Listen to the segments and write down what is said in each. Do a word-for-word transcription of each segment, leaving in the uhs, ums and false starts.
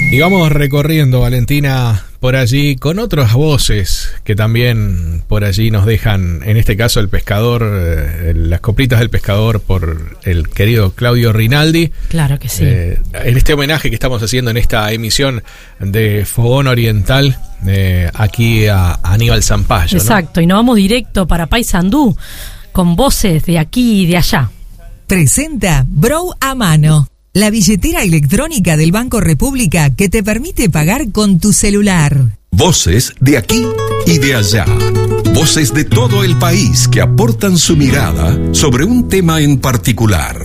Y vamos recorriendo, Valentina, por allí con otras voces que también por allí nos dejan, en este caso el pescador, eh, las coplitas del pescador por el querido Claudio Rinaldi. Claro que sí. Eh, en este homenaje que estamos haciendo en esta emisión de Fogón Oriental, eh, aquí a Aníbal Zampayo. Exacto, ¿no? Y nos vamos directo para Paysandú, con voces de aquí y de allá. Presenta Brow a Mano, la billetera electrónica del Banco República que te permite pagar con tu celular. Voces de aquí y de allá. Voces de todo el país que aportan su mirada sobre un tema en particular.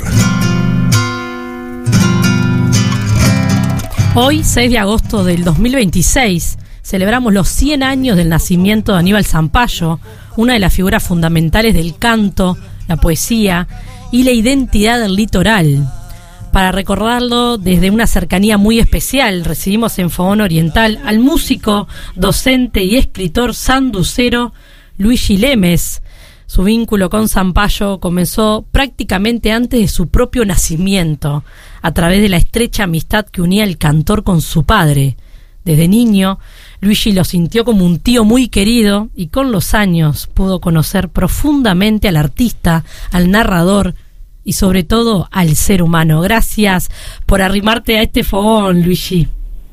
Hoy, seis de agosto del dos mil veintiséis, celebramos los cien años del nacimiento de Aníbal Zampayo, una de las figuras fundamentales del canto, la poesía y la identidad del litoral. Para recordarlo desde una cercanía muy especial, recibimos en Fogón Oriental al músico, docente y escritor sanducero Luigi Lemes. Su vínculo con Zampayo comenzó prácticamente antes de su propio nacimiento, a través de la estrecha amistad que unía el cantor con su padre. Desde niño, Luigi lo sintió como un tío muy querido y con los años pudo conocer profundamente al artista, al narrador y sobre todo al ser humano. Gracias por arrimarte a este fogón, Luigi.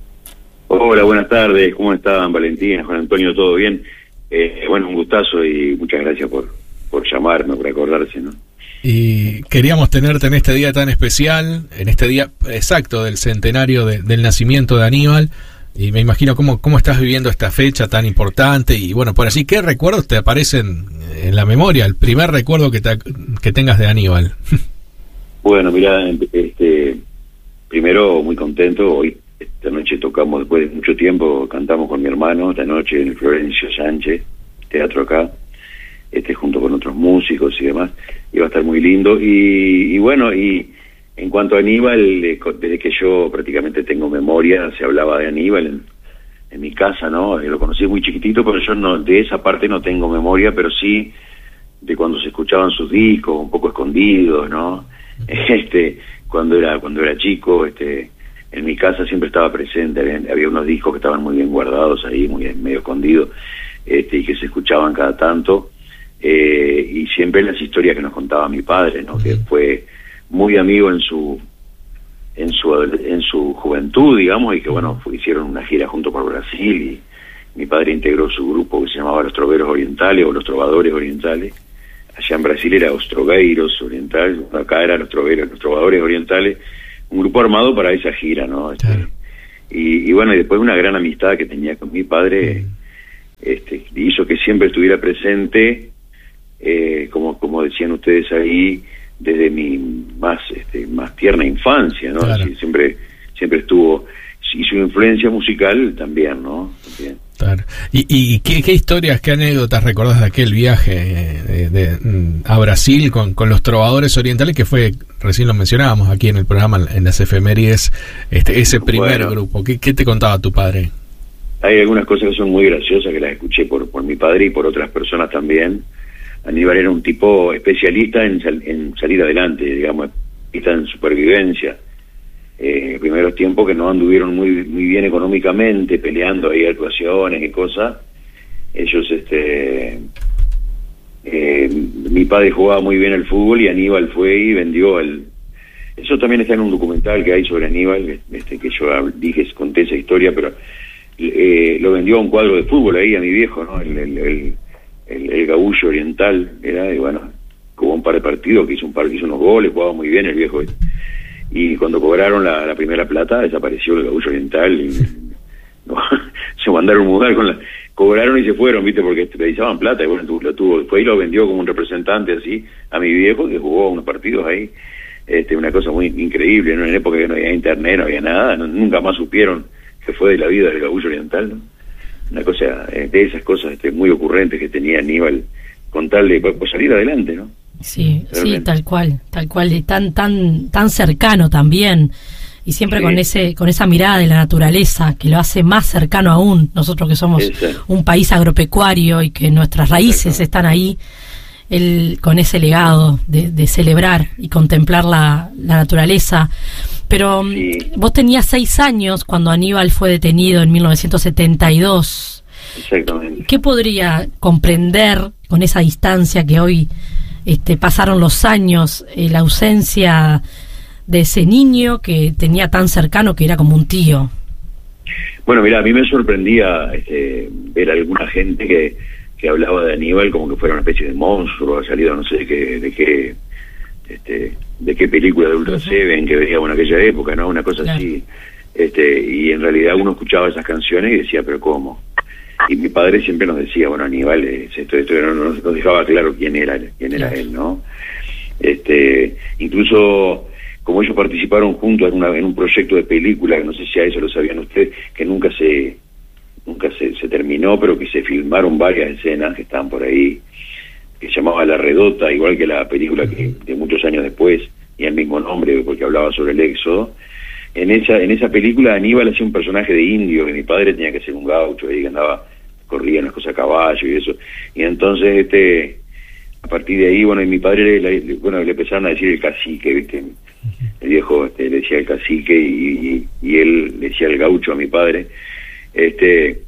Hola, buenas tardes. ¿Cómo están, Valentina, Juan Antonio? ¿Todo bien? Eh, bueno, un gustazo y muchas gracias por, por llamarme, por acordarse, ¿no? Y queríamos tenerte en este día tan especial, en este día exacto del centenario de, del nacimiento de Aníbal. Y me imagino cómo, cómo estás viviendo esta fecha tan importante. Y bueno, por allí, ¿qué recuerdos te aparecen en la memoria? El primer recuerdo que, te, que tengas de Aníbal. Bueno, mira, este, primero muy contento. Hoy, esta noche tocamos, después de mucho tiempo, cantamos con mi hermano, esta noche en el Florencio Sánchez, teatro acá, este junto con otros músicos y demás. Y va a estar muy lindo. Y, y bueno, y en cuanto a Aníbal, desde que yo prácticamente tengo memoria, se hablaba de Aníbal en, en mi casa, ¿no? Lo conocí muy chiquitito, pero yo no, de esa parte no tengo memoria, pero sí de cuando se escuchaban sus discos, un poco escondidos, ¿no? Este, cuando era cuando era chico, este, en mi casa siempre estaba presente, había, había unos discos que estaban muy bien guardados ahí, muy medio escondidos, este, y que se escuchaban cada tanto, eh, y siempre las historias que nos contaba mi padre, ¿no? Que fue muy amigo en su en su en su juventud, digamos, y que bueno, fue, hicieron una gira junto por Brasil y mi padre integró su grupo que se llamaba Los Troveros Orientales o Los Trovadores Orientales. Allá en Brasil era Os Troveiros Orientales, acá era Los Troveros, Los Trovadores Orientales, un grupo armado para esa gira, ¿no? Este, claro. y, y bueno, y después una gran amistad que tenía con mi padre, mm. este, hizo que siempre estuviera presente, eh, como como decían ustedes ahí, desde mi más este, más tierna infancia, ¿no? Claro. Así, siempre siempre estuvo, y su influencia musical también, ¿no? También. Claro. ¿Y, y qué, qué historias, qué anécdotas recordás de aquel viaje de, de, de, a Brasil con, con los Trovadores Orientales, que fue, recién lo mencionábamos aquí en el programa, en las efemérides, este, ese primer bueno, grupo? ¿Qué, ¿Qué te contaba tu padre? Hay algunas cosas que son muy graciosas que las escuché por, por mi padre y por otras personas también. Aníbal era un tipo especialista en, sal, en salir adelante, digamos, especialista en supervivencia. Eh, primeros tiempos que no anduvieron muy muy bien económicamente, peleando ahí actuaciones y cosas. Ellos, este, eh, mi padre jugaba muy bien el fútbol y Aníbal fue y vendió el. Eso también está en un documental que hay sobre Aníbal, este, que yo dije, conté esa historia, pero eh, lo vendió a un cuadro de fútbol ahí a mi viejo, ¿no? El, el, el, el, el Gaúcho Oriental era, y bueno, jugó un par de partidos, que hizo un par, hizo unos goles, jugaba muy bien el viejo. Y cuando cobraron la, la primera plata, desapareció el Gaúcho Oriental y no, se mandaron a mudar con la, cobraron y se fueron, viste, porque precisaban plata y bueno, lo tuvo, después lo vendió como un representante así a mi viejo, que jugó unos partidos ahí, este, una cosa muy increíble, ¿no? En época que no había internet, no había nada, no, nunca más supieron que fue de la vida del Gaúcho Oriental, ¿no? Una cosa, eh, de esas cosas este, muy ocurrentes que tenía Aníbal con tal de pues, salir adelante, ¿no? Sí, realmente. Sí, tal cual, tal cual, y tan tan tan cercano también, y siempre sí. con ese con esa mirada de la naturaleza que lo hace más cercano aún, nosotros que somos Esa. un país agropecuario y que nuestras raíces Exacto. están ahí, el, con ese legado de, de celebrar y contemplar la, la naturaleza. Pero sí. Vos tenías seis años cuando Aníbal fue detenido en mil novecientos setenta y dos. Exactamente. ¿Qué podría comprender con esa distancia que hoy este, pasaron los años, eh, la ausencia de ese niño que tenía tan cercano que era como un tío? Bueno, mira, a mí me sorprendía este, ver a alguna gente que, que hablaba de Aníbal como que fuera una especie de monstruo, ha salido no sé de qué, de qué, este, de qué película de Ultra uh-huh. Seven que veíamos en aquella época, ¿no? Una cosa claro. así. Este, y en realidad uno escuchaba esas canciones y decía, pero ¿cómo? Y mi padre siempre nos decía, bueno, Aníbal, es esto, esto, no nos, nos dejaba claro quién era, quién era claro. él, ¿no? Este, incluso como ellos participaron juntos en, una, en un proyecto de película, que no sé si a eso lo sabían ustedes, que nunca se nunca se, se terminó, pero que se filmaron varias escenas que estaban por ahí, que se llamaba La Redota, igual que la película que de muchos años después, y el mismo nombre, porque hablaba sobre el éxodo. En esa en esa película Aníbal hacía un personaje de indio, que mi padre tenía que ser un gaucho, ahí que andaba, corría unas cosas a caballo y eso. Y entonces, este a partir de ahí, bueno, y mi padre, le, bueno, le empezaron a decir el cacique, ¿viste? El viejo este, le decía el cacique y, y, y él le decía el gaucho a mi padre. Este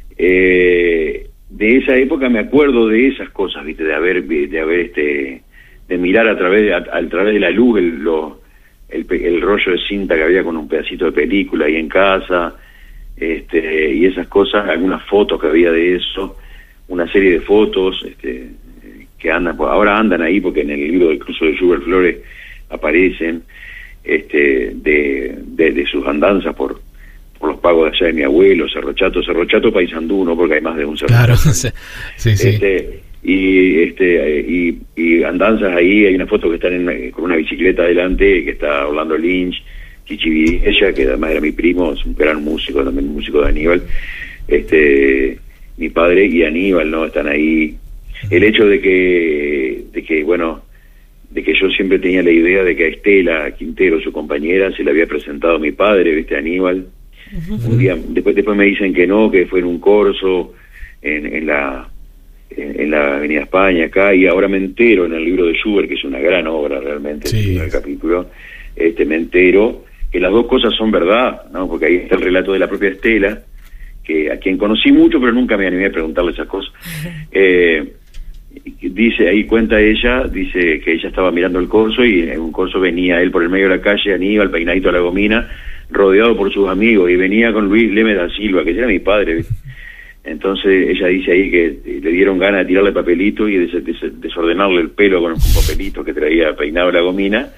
eh, de esa época me acuerdo de esas cosas, ¿viste? De haber, de haber este de mirar a través de, a, a través de la luz el, lo, el, el rollo de cinta que había con un pedacito de película ahí en casa, este y esas cosas, algunas fotos que había de eso, una serie de fotos este que andan, ahora andan ahí porque en el libro del Cruzo de Schubert Flores aparecen este de, de, de sus andanzas por por los pagos de allá de mi abuelo, Cerro Chato, Cerro Chato Paysandú, ¿no? Porque hay más de un Cerro claro, Chato. sí, sí, sí. Este, y este y, y andanzas ahí, hay una foto que están en, con una bicicleta adelante, que está Orlando Lynch, Chichi Vidilla, que además era mi primo, es un gran músico, también músico de Aníbal, este mi padre y Aníbal, ¿no? Están ahí. El hecho de que, de que bueno, de que yo siempre tenía la idea de que a Estela Quintero, su compañera, se le había presentado a mi padre, ¿viste? Aníbal. Uh-huh. Un día, después, después me dicen que no, que fue en un corso, en, en la en, en la Avenida España, acá, y ahora me entero en el libro de Schubert, que es una gran obra realmente, sí. el primer capítulo, este, me entero que las dos cosas son verdad, ¿no? Porque ahí está el relato de la propia Estela, que a quien conocí mucho, pero nunca me animé a preguntarle esas cosas. Uh-huh. Eh, dice, ahí cuenta ella, dice que ella estaba mirando el corso y en un corso venía él por el medio de la calle, Aníbal, peinadito a la gomina, rodeado por sus amigos, y venía con Luis Lemes da Silva, que era mi padre. Entonces ella dice ahí que le dieron ganas de tirarle papelito y des- des- desordenarle el pelo con un papelito que traía peinado a la gomina,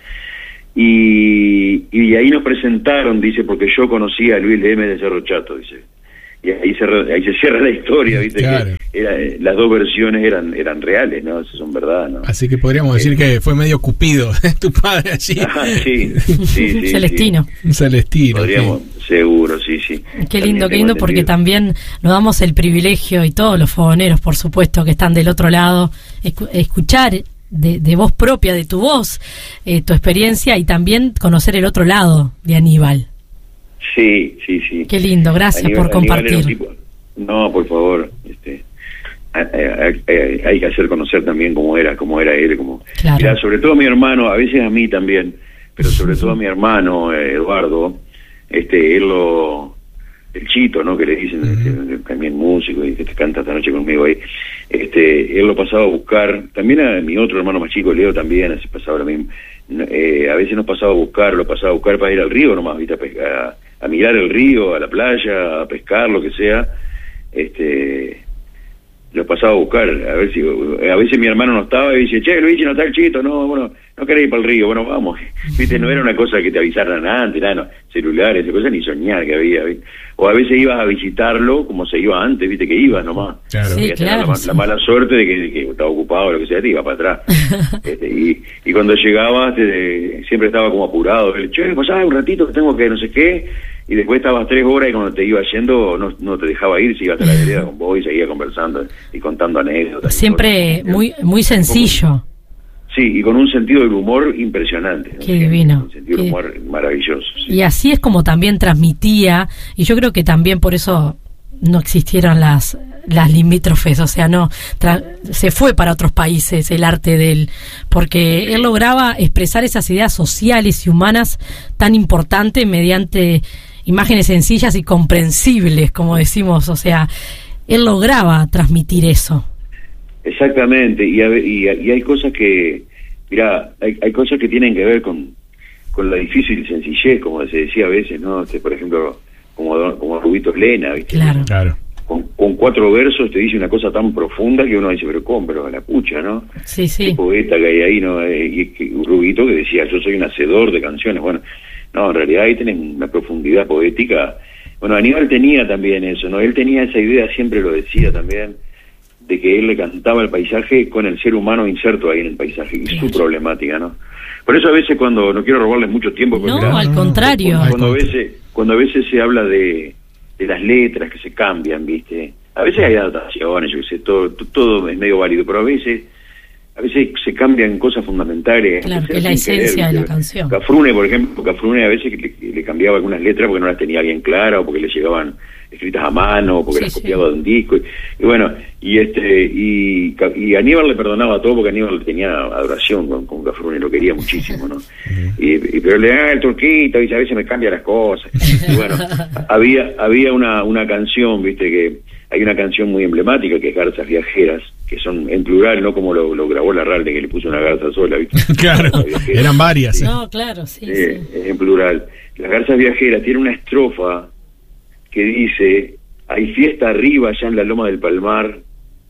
y, y ahí nos presentaron, dice, porque yo conocía a Luis Lemes de Cerro Chato, dice. Y ahí se, ahí se cierra la historia, ¿viste? Claro. Que era, las dos versiones eran eran reales, ¿no? Son verdad, ¿no? Así que podríamos decir eh, que fue medio Cupido tu padre allí. Ah, sí, sí, sí, Celestino. Sí. Celestino. Podríamos, sí. Seguro, sí, sí. Qué lindo, qué lindo, porque también nos damos el privilegio, y todos los fogoneros, por supuesto, que están del otro lado, escu- escuchar de, de voz propia, de tu voz, eh, tu experiencia, y también conocer el otro lado de Aníbal. Sí, sí, sí. Qué lindo, gracias Aníbal, por compartir. Tipo, no, por favor, este, a, a, a, hay que hacer conocer también cómo era, cómo era él, como, claro. Mirá, sobre todo a mi hermano, a veces a mí también, pero sobre todo a mi hermano eh, Eduardo, este, él lo, el Chito, ¿no? Que le dicen, uh-huh. este, también músico y que te canta esta noche conmigo ahí, este, él lo pasaba a buscar, también a mi otro hermano más chico, Leo, también, así pasaba lo mismo. Eh, a veces nos pasaba a buscar, lo pasaba a buscar para ir al río nomás, ¿viste? A, pescar, a mirar el río, a la playa, a pescar, lo que sea. Este, lo pasaba a buscar, a ver si, a veces mi hermano no estaba y dice, che, Luigi, no está el Chito, no, bueno, no querés ir para el río, bueno, vamos. ¿Viste? No era una cosa que te avisaran antes, nada, no, celulares, esa cosa ni soñar que había, ¿viste? O a veces ibas a visitarlo como se iba antes, ¿viste? Que ibas nomás. Claro. Sí, claro, la, sí. la mala suerte de que, de que estaba ocupado o lo que sea, te iba para atrás. este, y, y cuando llegabas, te, siempre estaba como apurado, che, pasá un ratito que tengo que no sé qué, y después estabas tres horas y cuando te ibas yendo no, no te dejaba ir, se iba hasta la vereda con vos y seguía conversando y contando anécdotas. Siempre muy muy sencillo. Sí, y con un sentido del humor impresionante, ¿no? Qué divino. Un sentido del Qué... humor maravilloso. Sí. Y así es como también transmitía, y yo creo que también por eso no existieron las las limítrofes, o sea, no tra- se fue para otros países el arte de él, porque él lograba expresar esas ideas sociales y humanas tan importantes mediante imágenes sencillas y comprensibles, como decimos, o sea, él lograba transmitir eso. Exactamente, y, a, y, y hay cosas que, mirá, hay, hay cosas que tienen que ver con, con la difícil sencillez, como se decía a veces, ¿no? Este, por ejemplo, como, como Rubito Lena, ¿viste? Claro. Claro. Con, con cuatro versos te dice una cosa tan profunda que uno dice, pero ¿cómo? Pero a la pucha, ¿no? Sí, sí. Qué poeta que hay ahí, ¿no? Y, y Rubito que decía, yo soy un hacedor de canciones. Bueno, no, en realidad ahí tienen una profundidad poética. Bueno, Aníbal tenía también eso, ¿no? Él tenía esa idea, siempre lo decía también, de que él le cantaba el paisaje con el ser humano inserto ahí en el paisaje, y su problemática, ¿no? Por eso a veces cuando, no quiero robarles mucho tiempo, pero No, mirá, al contrario. Cuando, cuando a veces, cuando a veces se habla de, de las letras que se cambian, ¿viste? A veces hay adaptaciones, yo qué sé, todo, todo es medio válido, pero a veces a veces se cambian cosas fundamentales. Claro, que es la esencia de la canción. Cafrune, por ejemplo, Cafrune a veces le, le cambiaba algunas letras porque no las tenía bien claras, o porque le llegaban escritas a mano, o porque Sí, las sí. copiaba de un disco, y, y bueno, y este y, y Aníbal le perdonaba todo porque Aníbal tenía adoración con, con Cafrune, lo quería muchísimo, ¿no? y, y pero le da el turquito y a veces me cambia las cosas. Y bueno, había había una una canción, viste, que hay una canción muy emblemática que es Garzas Viajeras, que son en plural, no como lo, lo grabó Larralde, que le puso una garza sola, ¿viste? Claro, eran varias. ¿eh? No, claro, sí, Sí, sí. es en plural. Las Garzas Viajeras tiene una estrofa que dice: hay fiesta arriba allá en la loma del Palmar,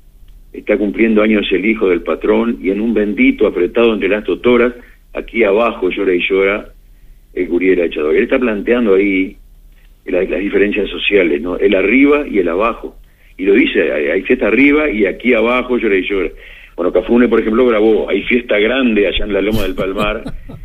está cumpliendo años el hijo del patrón, y en un bendito apretado entre las totoras, aquí abajo llora y llora el gurí del echador. Él está planteando ahí las, las diferencias sociales, ¿no? El arriba y el abajo. Y lo dice, hay, hay fiesta arriba y aquí abajo llora y llora. Bueno, Cafrune, por ejemplo, grabó Hay fiesta grande allá en la loma del Palmar,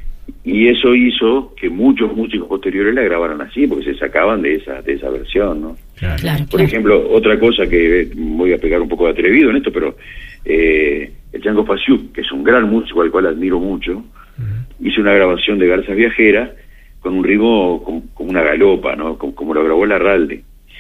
y eso hizo que muchos músicos posteriores la grabaran así, porque se sacaban de esa de esa versión, ¿no? Claro. Claro, Por claro. ejemplo, otra cosa que voy a pegar un poco de atrevido en esto, pero eh, el Chango Fasiuk, que es un gran músico al cual admiro mucho, uh-huh. hizo una grabación de Garzas Viajeras con un ritmo como, como una galopa, ¿no? Como, como lo grabó Larralde.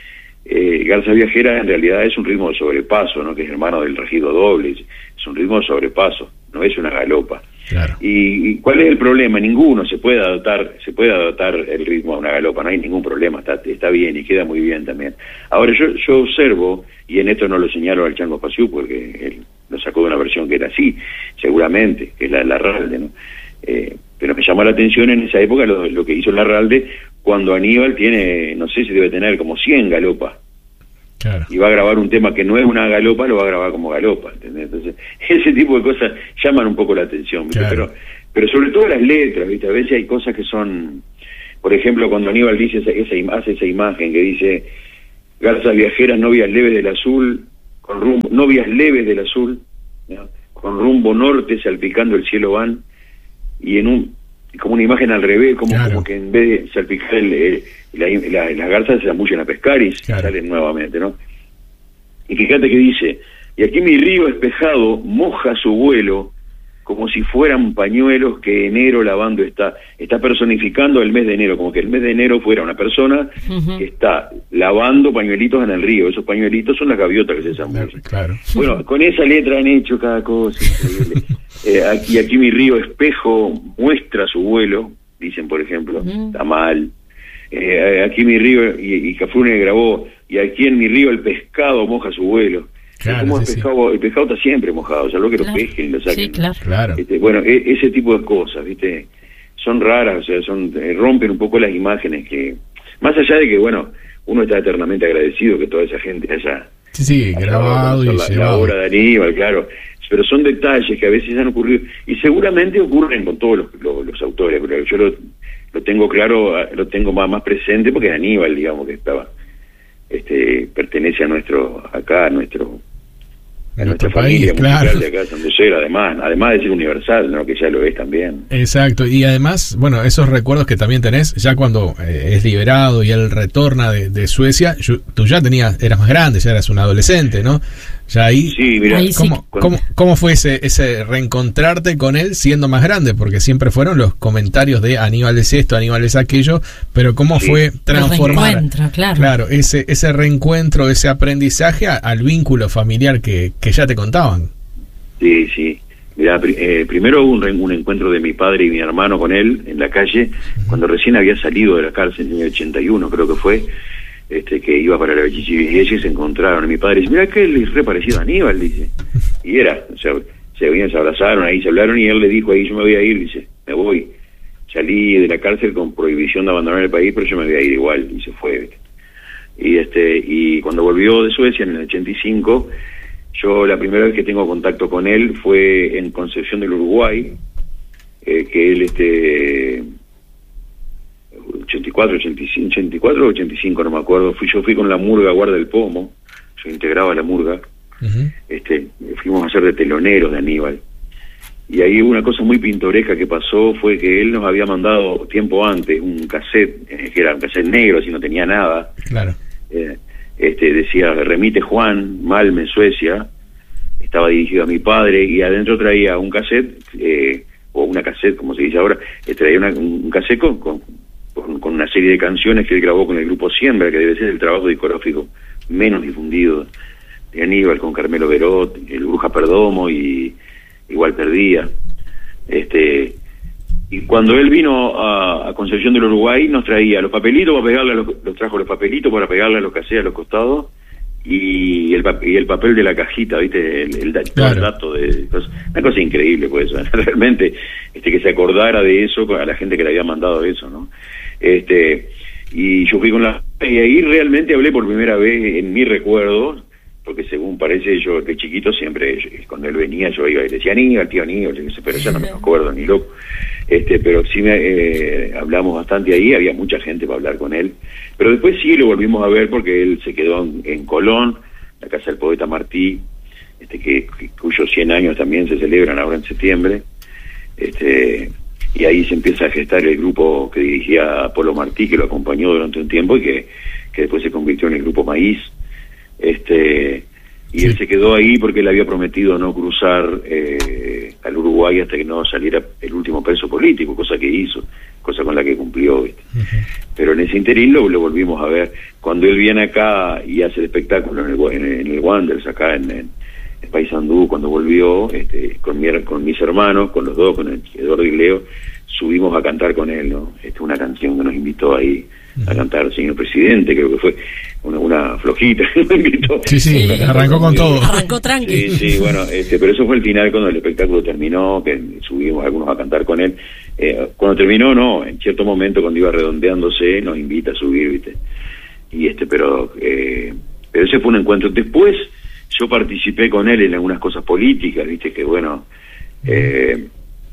Eh, Garzas Viajeras en realidad es un ritmo de sobrepaso, ¿no? Que es hermano del regido doble, es un ritmo de sobrepaso, no es una galopa. Claro. ¿Y, y cuál es el problema? Ninguno se puede adaptar, se puede adaptar el ritmo a una galopa, no hay ningún problema, está, está bien y queda muy bien también. Ahora yo, yo observo, y en esto no lo señalo al Chango Fasiuk porque él lo sacó de una versión que era así, seguramente, que es la de Larralde, ¿no? Eh, pero me llamó la atención en esa época lo, lo que hizo Larralde cuando Aníbal tiene, no sé si debe tener como cien galopas. Claro. Y va a grabar un tema que no es una galopa, lo va a grabar como galopa, ¿entendés? Entonces, ese tipo de cosas llaman un poco la atención, ¿viste? Claro. Pero, pero sobre todo las letras, ¿viste? A veces hay cosas que son, por ejemplo, cuando Aníbal dice esa, esa, hace esa imagen que dice: Garzas Viajeras, novias leves del azul, con rumbo, novias leves del azul, ¿no? Con rumbo norte salpicando el cielo van, y en un, como una imagen al revés, como, claro. como que en vez de salpicar el, el La, la, las garzas se zambullen a pescar y claro. salen nuevamente, ¿no? Y fíjate que dice: y aquí mi río espejado moja su vuelo como si fueran pañuelos que enero lavando está. Está personificando el mes de enero, como que el mes de enero fuera una persona uh-huh. que está lavando pañuelitos en el río. Esos pañuelitos son las gaviotas que se zambullen. Claro. Bueno, con esa letra han hecho cada cosa increíble. eh, aquí, aquí mi río espejo muestra su vuelo, dicen, por ejemplo. Uh-huh. Está mal. Eh, aquí mi río, y, y Cafrune grabó, y aquí en mi río el pescado moja su vuelo. Claro, como sí, el pescado, sí. El pescado está siempre mojado, o sea, lo que claro. lo pesquen y lo saquen. Sí, claro. claro. Este, bueno, e, ese tipo de cosas, ¿viste? Son raras, o sea, son eh, rompen un poco las imágenes que, más allá de que, bueno, uno está eternamente agradecido que toda esa gente haya, sí, sí, haya grabado y la, la obra de Aníbal, claro. Pero son detalles que a veces han ocurrido, y seguramente ocurren con todos los, los, los autores, pero yo lo, lo tengo claro, lo tengo más, más presente porque es Aníbal, digamos, que estaba, este, pertenece a nuestro, acá, a nuestro, a nuestra país, familia claro. musical de acá de San Lucero, además, además de ser universal, ¿no? Que ya lo es también. Exacto, y además, bueno, esos recuerdos que también tenés, ya cuando eh, es liberado y él retorna de, de Suecia, yo, tú ya tenías, eras más grande, ya eras un adolescente, ¿no? Ya ahí, Sí, mira, Ahí sí. ¿cómo, cómo, cómo fue ese, ese reencontrarte con él siendo más grande? Porque siempre fueron los comentarios de Aníbal es esto, Aníbal es aquello, pero ¿cómo Sí. fue transformar El reencuentro, claro. claro, ese, ese reencuentro, ese aprendizaje a- al vínculo familiar que, que ya te contaban? Sí, sí. Mirá, pri- eh, primero hubo un, re- un encuentro de mi padre y mi hermano con él en la calle, cuando recién había salido de la cárcel en el ochenta y uno, creo que fue, este que iba para la Chichi, y ellos se encontraron. Y mi padre dice, mira que él es re parecido a Aníbal, dice. Y era, o sea, se venían, se abrazaron, ahí se hablaron, y él le dijo, ahí yo me voy a ir, dice, me voy. Salí de la cárcel con prohibición de abandonar el país, pero yo me voy a ir igual, y se fue, ¿viste? Y, este, y cuando volvió de Suecia en el ochenta y cinco... Yo la primera vez que tengo contacto con él fue en Concepción del Uruguay, eh, que él, este, ochenta y cuatro, ochenta y cinco, ochenta y cuatro o ochenta y cinco, no me acuerdo, fui yo fui con la murga Guarda del Pomo, yo integraba la murga, Uh-huh. este, fuimos a ser de teloneros de Aníbal. Y ahí una cosa muy pintoresca que pasó fue que él nos había mandado tiempo antes un cassette, eh, que era un cassette negro, así no tenía nada, Claro. eh, este decía remite Juan, Malme, Suecia, estaba dirigido a mi padre, y adentro traía un cassette, eh, o una cassette como se dice ahora, eh, traía una, un cassette con, con, con una serie de canciones que él grabó con el grupo Siembra, que debe ser el trabajo discográfico menos difundido de Aníbal, con Carmelo Berot, el Bruja Perdomo y Igual Perdía. Este Y cuando él vino a, a Concepción del Uruguay, nos traía los papelitos para pegarle a los, los trajo los papelitos para pegarle a los cassettes a los costados, y el, y el papel de la cajita, ¿viste? El, el, Claro. el dato de... Una cosa increíble, pues, realmente, este que se acordara de eso a la gente que le había mandado eso, ¿no? Este Y yo fui con la... Y ahí realmente hablé por primera vez en mi recuerdo, porque según parece yo de chiquito siempre, cuando él venía yo iba y le decía Aníbal, tío Aníbal, pero ya no me acuerdo ni loco. Este, pero sí me, eh, hablamos bastante ahí, había mucha gente para hablar con él, pero después sí lo volvimos a ver porque él se quedó en, en Colón, la casa del poeta Martí, este que, que cuyos cien años también se celebran ahora en septiembre, este y ahí se empieza a gestar el grupo que dirigía Polo Martí, que lo acompañó durante un tiempo y que, que después se convirtió en el grupo Maíz. Este y sí. Él se quedó ahí porque él había prometido no cruzar eh, al Uruguay hasta que no saliera el último preso político, cosa que hizo, cosa con la que cumplió, ¿viste? Uh-huh. Pero en ese interín lo, lo volvimos a ver. Cuando él viene acá y hace el espectáculo en el, en el, en el Wanderers, acá en, en, en Paysandú, cuando volvió, este, con, mi, con mis hermanos, con los dos, con el Eduardo y Leo, subimos a cantar con él, ¿no? Este, una canción que nos invitó ahí a cantar el señor presidente, creo que fue una, una flojita que me invitó. Sí, sí, arrancó con todo. Arrancó tranqui. Sí, sí, bueno, este, pero eso fue el final cuando el espectáculo terminó, que subimos algunos a cantar con él. Eh, cuando terminó, no, en cierto momento cuando iba redondeándose, nos invita a subir, ¿viste? Y este, pero, eh, pero ese fue un encuentro. Después yo participé con él en algunas cosas políticas, ¿viste? Que bueno, eh,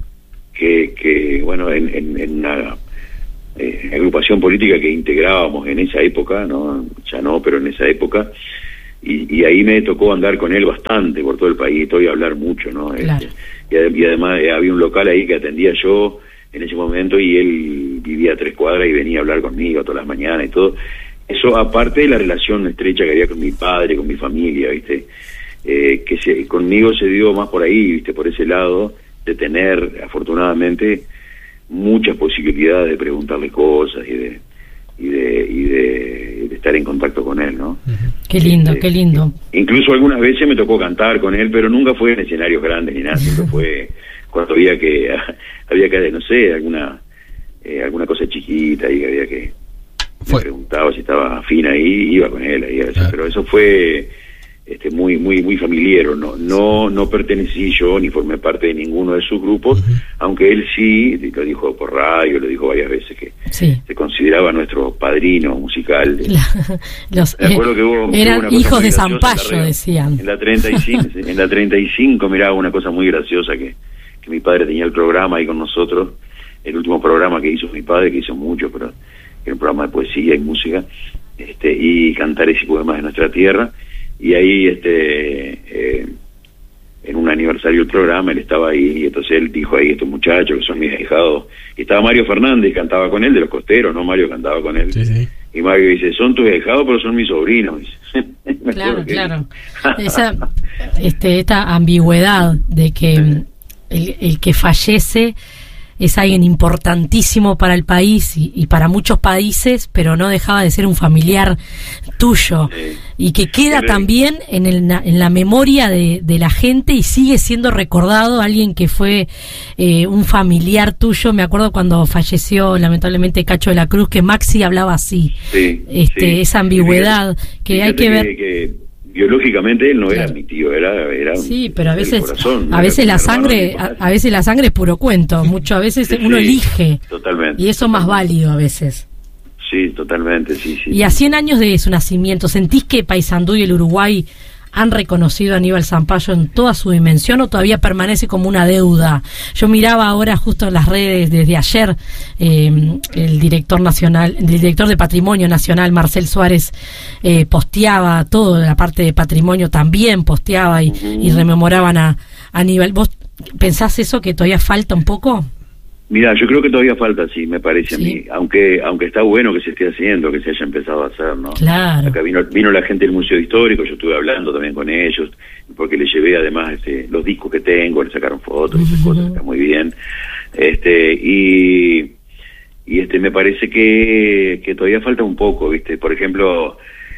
que, que bueno, en, en, en una Eh, agrupación política que integrábamos en esa época, no ya no, pero en esa época, y, y ahí me tocó andar con él bastante por todo el país, y hablar mucho, ¿no? Claro. Este, y, y además eh, había un local ahí que atendía yo en ese momento, y él vivía a tres cuadras y venía a hablar conmigo todas las mañanas y todo. Eso aparte de la relación estrecha que había con mi padre, con mi familia, ¿viste? Eh, que se, conmigo se dio más por ahí, ¿viste? Por ese lado, de tener, afortunadamente, muchas posibilidades de preguntarle cosas y de y de, y de, de estar en contacto con él, ¿no? Qué lindo, este, qué lindo. Incluso algunas veces me tocó cantar con él, pero nunca fue en escenarios grandes ni nada, siempre fue cuando había que había que no sé, alguna eh, alguna cosa chiquita y que había que me preguntaba si estaba afín ahí, iba con él ahí a veces, ah. Pero eso fue este muy muy muy familiar, no no no pertenecí yo ni formé parte de ninguno de sus grupos, uh-huh. Aunque él sí lo dijo por radio, lo dijo varias veces que sí. Se consideraba nuestro padrino musical. La, los, Me acuerdo que hubo, eran hubo hijos de Zampayo, decían. En la treinta y cinco, en la treinta y cinco miraba una cosa muy graciosa que que mi padre tenía el programa ahí con nosotros, el último programa que hizo mi padre, que hizo mucho, pero era un programa de poesía y música, este y cantares y poemas de nuestra tierra. Y ahí, este, eh, en un aniversario del programa, él estaba ahí, y entonces él dijo ahí, estos muchachos que son mis ahijados, y estaba Mario Fernández, cantaba con él, de Los Costeros, ¿no? Mario cantaba con él. Sí, sí. Y Mario dice, son tus ahijados, pero son mis sobrinos. Claro, claro. Esa, este, esta ambigüedad de que el, el que fallece es alguien importantísimo para el país y, y para muchos países, pero no dejaba de ser un familiar tuyo, sí. Y que queda también en, el, en la memoria de, de la gente y sigue siendo recordado alguien que fue eh, un familiar tuyo. Me acuerdo cuando falleció lamentablemente Cacho de la Cruz, que Maxi hablaba así, sí, este, sí. Esa ambigüedad fíjate, que hay que ver... Que, que... biológicamente él no era mi tío, era era sí, pero a veces corazón, a veces la sangre a, a veces la sangre es puro cuento, mucho a veces sí, uno sí, elige totalmente, y eso totalmente. Más válido a veces. Sí, totalmente, sí, sí. Y a cien años de su nacimiento, ¿sentís que Paysandú y el Uruguay han reconocido a Aníbal Zampayo en toda su dimensión o todavía permanece como una deuda? Yo miraba ahora justo en las redes desde ayer, eh, el director nacional, el director de Patrimonio Nacional, Marcel Suárez, eh, posteaba todo, la parte de patrimonio también posteaba y, uh-huh. y rememoraban a, a Aníbal. ¿Vos pensás eso, que todavía falta un poco? Mira, yo creo que todavía falta, sí, me parece sí. a mí, aunque aunque está bueno que se esté haciendo, que se haya empezado a hacer, ¿no? Claro. Acá vino vino la gente del Museo Histórico, yo estuve hablando también con ellos, porque les llevé además este, los discos que tengo, les sacaron fotos, uh-huh. esas cosas, está muy bien, este y y este me parece que que todavía falta un poco, ¿viste? Por ejemplo,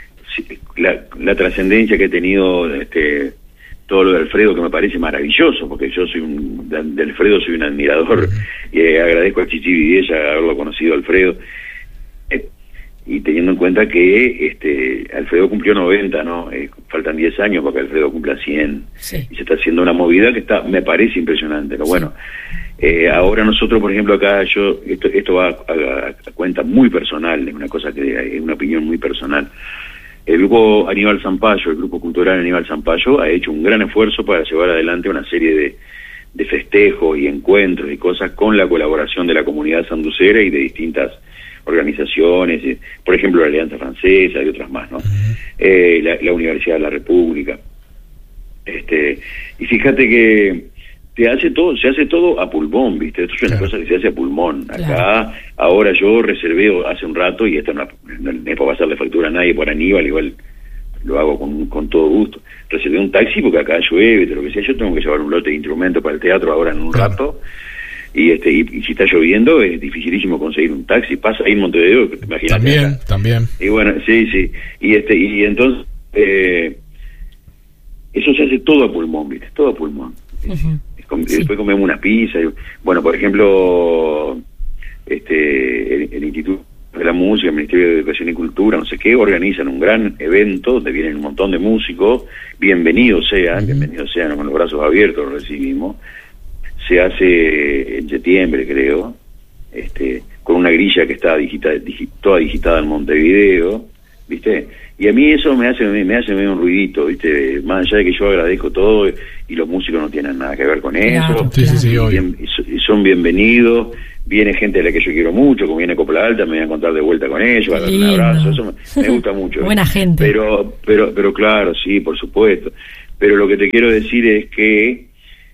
la, la trascendencia que ha tenido este todo lo de Alfredo, que me parece maravilloso, porque yo soy un, de Alfredo soy un admirador, y eh, agradezco a Chichi Vidella haberlo conocido a Alfredo, eh, y teniendo en cuenta que este Alfredo cumplió noventa, ¿no? Eh, faltan diez años para que Alfredo cumpla cien, sí. Y se está haciendo una movida que está me parece impresionante, pero bueno, eh, ahora nosotros, por ejemplo, acá yo, esto, esto va a, a, a cuenta muy personal, es una cosa que es una opinión muy personal. El grupo Aníbal Zampayo, el grupo cultural Aníbal Zampayo, ha hecho un gran esfuerzo para llevar adelante una serie de, de festejos y encuentros y cosas con la colaboración de la comunidad sanducera y de distintas organizaciones, eh, por ejemplo la Alianza Francesa y otras más, ¿no? Uh-huh. Eh, la, la Universidad de la República. Este, y fíjate que te hace todo, se hace todo a pulmón, ¿viste? Esto es una claro. cosa que se hace a pulmón. Acá, claro. ahora yo reservé hace un rato, y esta no, no es para pasarle factura a nadie por Aníbal, igual lo hago con, con todo gusto. Reservé un taxi porque acá llueve, lo que sea, yo tengo que llevar un lote de instrumentos para el teatro ahora en un claro. rato, y este y, y si está lloviendo es dificilísimo conseguir un taxi, pasa ahí en Montevideo, imagínate. También, acá. también. Y bueno, sí, sí, y este y entonces, eh, eso se hace todo a pulmón, ¿viste? Todo a pulmón. Uh-huh. Sí. Después comemos una pizza y, bueno, por ejemplo, este el, el Instituto de la Música, el Ministerio de Educación y Cultura, no sé qué, organizan un gran evento donde vienen un montón de músicos, bienvenidos sean, uh-huh. bienvenidos sean, con los brazos abiertos los recibimos. Se hace en septiembre, creo, este con una grilla que está digita, digi, toda digitada en Montevideo, ¿viste? Y a mí eso me hace me hace medio un ruidito, ¿viste? Más allá de que yo agradezco todo y los músicos no tienen nada que ver con eso, claro, sí, sí, sí, y, bien, y son bienvenidos, viene gente a la que yo quiero mucho, como viene Copla Alta, me voy a encontrar de vuelta con ellos, a dar un abrazo, eso me, me gusta mucho. Buena gente. Pero, pero, pero claro, sí, por supuesto. Pero lo que te quiero decir es que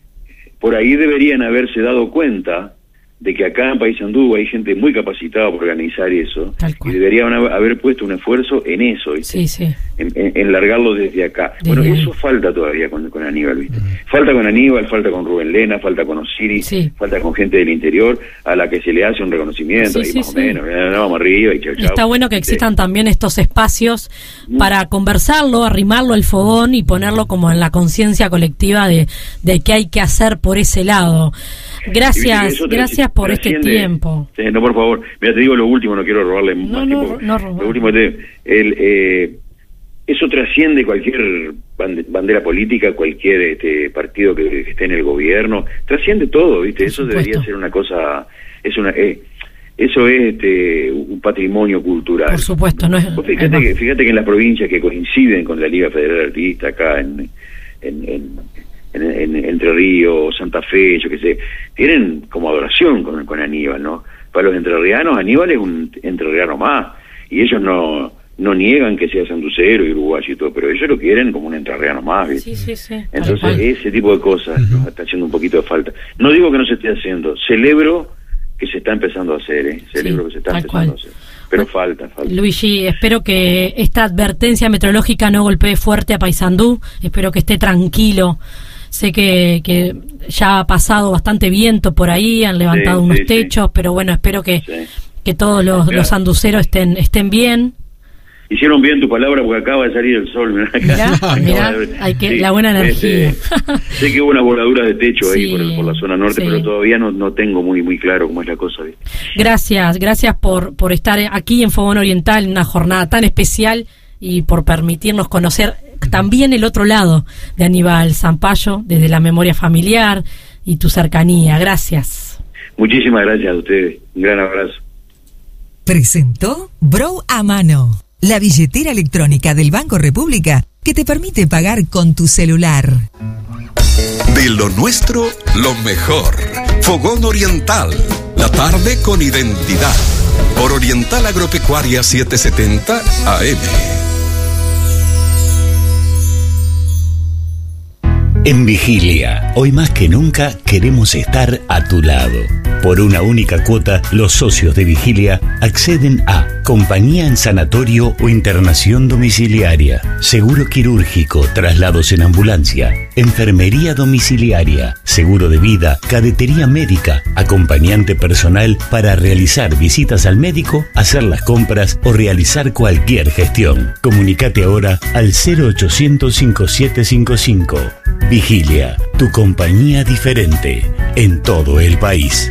por ahí deberían haberse dado cuenta de que acá en Paysandú hay gente muy capacitada para organizar eso, y deberían haber puesto un esfuerzo en eso, ¿viste? Sí, sí. En, en, en largarlo desde acá. Desde bueno, ahí. Eso falta todavía con, con Aníbal, ¿viste? Uh-huh. Falta con Aníbal, falta con Rubén Lena, falta con Osiris, sí. falta con gente del interior a la que se le hace un reconocimiento, sí, ahí sí, más sí. o menos, no, vamos arriba y chau, chau. Está bueno que existan también estos espacios uh-huh. para conversarlo, arrimarlo al fogón y ponerlo como en la conciencia colectiva de, de qué hay que hacer por ese lado. Gracias, gracias por este tiempo. Sí, no, por favor. Mira, te digo lo último, no quiero robarle no, más no, tiempo. No, no, lo último, te, el, eh, eso trasciende cualquier bandera política, cualquier este, partido que, que esté en el gobierno, trasciende todo, ¿viste? Eso debería ser una cosa, es una... Eh, eso es este, un patrimonio cultural. Por supuesto, no es... Fíjate que, fíjate que en las provincias que coinciden con la Liga Federal de Artistas, acá en... en, en En, en Entre Ríos, Santa Fe, yo qué sé, tienen como adoración con, con Aníbal, ¿no? Para los entrerrianos, Aníbal es un entrerriano más, y ellos no no niegan que sea sanducero y uruguayo y todo, pero ellos lo quieren como un entrerriano más, ¿viste? Sí, sí, sí. Entonces, ese tipo de cosas uh-huh. nos está haciendo un poquito de falta. No digo que no se esté haciendo, celebro que se está empezando a hacer, ¿eh? Celebro sí, que se está empezando cual. a hacer. pero falta, falta. Luigi, espero que esta advertencia meteorológica no golpee fuerte a Paysandú, espero que esté tranquilo. Sé que, que ya ha pasado bastante viento por ahí, han levantado sí, unos sí, techos, sí. pero bueno, espero que, Sí. que todos los, Claro. los anduceros estén, estén bien. Hicieron bien tu palabra porque acaba de salir el sol. Mirá, Mirá, acaba mirá, de- hay que, sí, la buena energía. este, sé que hubo una voladura de techo ahí Sí, por, por la zona norte, sí. pero todavía no, no tengo muy muy claro cómo es la cosa. ¿Viste? Gracias, gracias por, por estar aquí en Fogón Oriental en una jornada tan especial y por permitirnos conocer también el otro lado de Aníbal Zampayo, desde la memoria familiar y tu cercanía. Gracias. Muchísimas gracias a ustedes. Un gran abrazo. Presentó Brow a mano, la billetera electrónica del Banco República que te permite pagar con tu celular. De lo nuestro, lo mejor. Fogón Oriental. La tarde con identidad. Por Oriental Agropecuaria setecientos setenta A M. En Vigilia, hoy más que nunca queremos estar a tu lado. Por una única cuota, los socios de Vigilia acceden a compañía en sanatorio o internación domiciliaria, seguro quirúrgico, traslados en ambulancia, enfermería domiciliaria, seguro de vida, cadetería médica, acompañante personal para realizar visitas al médico, hacer las compras o realizar cualquier gestión. Comunicate ahora al cero ochocientos cincuenta y siete cincuenta y cinco. Vigilia, tu compañía diferente en todo el país.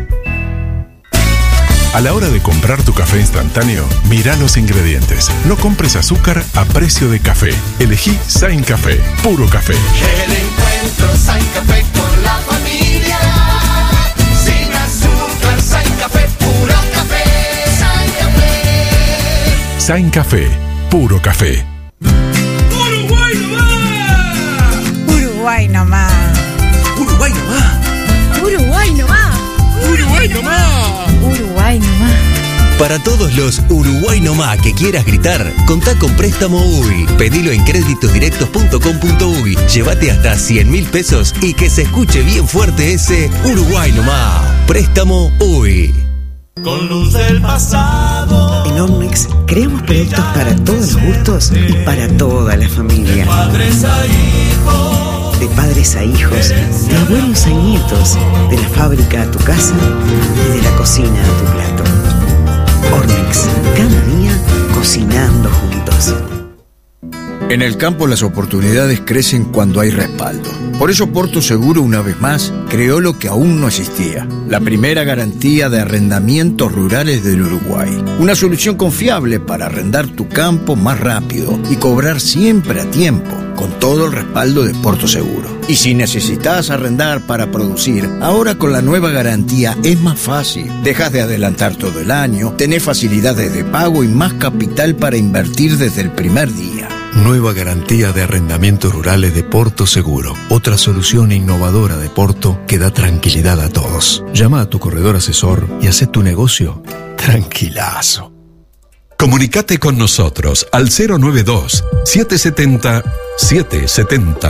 A la hora de comprar tu café instantáneo, mira los ingredientes. No compres azúcar a precio de café. Elegí Sain Café, puro café. El encuentro Sain Café con la familia. Sin azúcar, Sain Café, puro café. Sain Café. Sain Café, puro café. Uruguay nomás. Uruguay nomás. Uruguay nomás. Uruguay nomás. Uruguay nomás. Uruguay nomás. Para todos los Uruguay nomás que quieras gritar, contá con Préstamo U I. Pedilo en créditosdirectos punto com punto u i. Llévate hasta cien mil pesos y que se escuche bien fuerte ese Uruguay nomás. Préstamo U I. Con luz del pasado. En Ornex creamos productos para todos los gustos y para toda la familia. Padres a hijos. De padres a hijos, de abuelos a nietos, de la fábrica a tu casa y de la cocina a tu plato. Ornex, cada día cocinando juntos. En el campo las oportunidades crecen cuando hay respaldo. Por eso Porto Seguro, una vez más, creó lo que aún no existía: la primera garantía de arrendamientos rurales del Uruguay. Una solución confiable para arrendar tu campo más rápido y cobrar siempre a tiempo, con todo el respaldo de Porto Seguro. Y si necesitas arrendar para producir, ahora con la nueva garantía es más fácil. Dejas de adelantar todo el año, tenés facilidades de pago y más capital para invertir desde el primer día. Nueva garantía de arrendamientos rurales de Porto Seguro. Otra solución innovadora de Porto que da tranquilidad a todos. Llama a tu corredor asesor y haz tu negocio tranquilazo. Comunicate con nosotros al cero noventa y dos, setecientos setenta, setecientos setenta.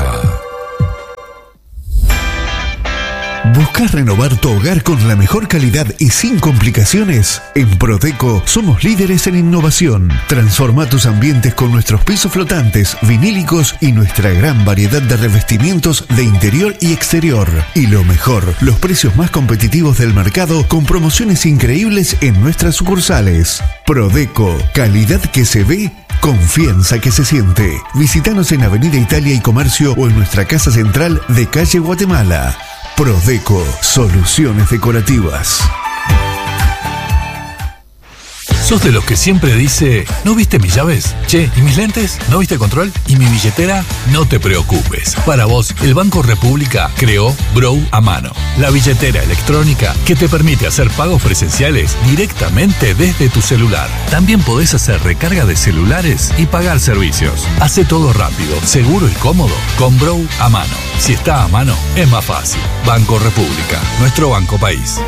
¿Buscas renovar tu hogar con la mejor calidad y sin complicaciones? En Prodeco somos líderes en innovación. Transforma tus ambientes con nuestros pisos flotantes, vinílicos y nuestra gran variedad de revestimientos de interior y exterior. Y lo mejor, los precios más competitivos del mercado con promociones increíbles en nuestras sucursales. Prodeco, calidad que se ve, confianza que se siente. Visítanos en Avenida Italia y Comercio o en nuestra casa central de calle Guatemala. Prodeco, soluciones decorativas. ¿Sos de los que siempre dice, ¿no viste mis llaves? Che, ¿y mis lentes? ¿No viste control? ¿Y mi billetera? No te preocupes. Para vos, el Banco República creó Brow a mano, la billetera electrónica que te permite hacer pagos presenciales directamente desde tu celular. También podés hacer recarga de celulares y pagar servicios. Hace todo rápido, seguro y cómodo con Brow a mano. Si está a mano, es más fácil. Banco República, nuestro banco país.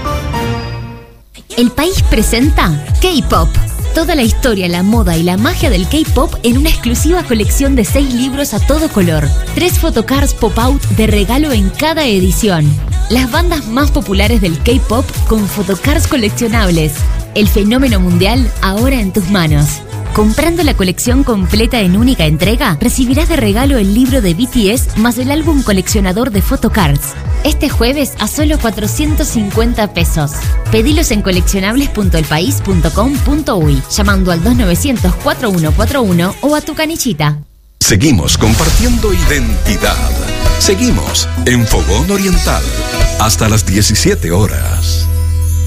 El País presenta K-Pop. Toda la historia, la moda y la magia del K-Pop en una exclusiva colección de seis libros a todo color. Tres photocards pop-out de regalo en cada edición. Las bandas más populares del K-Pop con photocards coleccionables. El fenómeno mundial ahora en tus manos. Comprando la colección completa en única entrega, recibirás de regalo el libro de B T S más el álbum coleccionador de photocards. Este jueves a solo cuatrocientos cincuenta pesos. Pedilos en coleccionables punto el país punto com punto uy, llamando al dos novecientos cuatro uno cuatro uno o a tu canillita. Seguimos compartiendo identidad. Seguimos en Fogón Oriental hasta las diecisiete horas.